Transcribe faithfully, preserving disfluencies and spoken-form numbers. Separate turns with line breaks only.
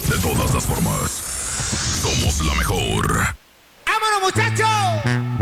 De todas las formas, somos la mejor.
¡Vámonos, muchachos!